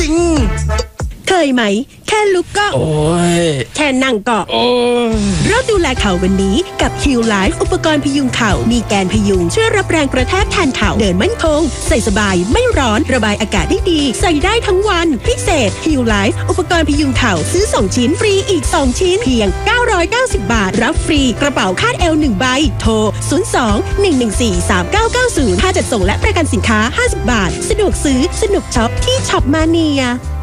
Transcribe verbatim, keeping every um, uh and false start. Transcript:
ริงๆเคยไหมแค่ลุกก็โอ้ยแค่นั่งก็โอ้ยเริ่มดูแลเข่าวันนี้กับ Heal Life อุปกรณ์พยุงเข่ามีแกนพยุงช่วยรับแรงกระแทกแทนเข่าเดินมั่นคงใส่สบายไม่ร้อนระบายอากาศได้ดีใส่ได้ทั้งวันพิเศษ Heal Life อุปกรณ์พยุงเข่าซื้อสองชิ้นฟรีอีกสองชิ้นเพียงเก้าร้อยเก้าสิบบาทรับฟรีกระเป๋าคาดเอวหนึ่งใบโทรศูนย์ สอง หนึ่ง หนึ่ง สี่ สาม เก้า เก้า ศูนย์ค่าจัดส่งและประกันสินค้าห้าสิบบาทสะดวกซื้อสนุกช็อปที่ช็อปมาเนีย